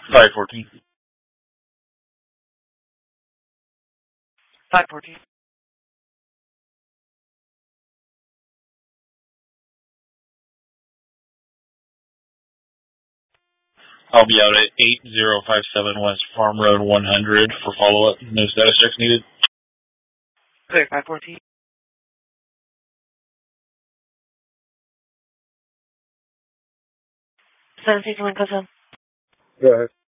514. 514. I'll be out at 8057 West Farm Road 100 for follow-up. No status checks needed. Clear 514. 761 goes on. Go ahead.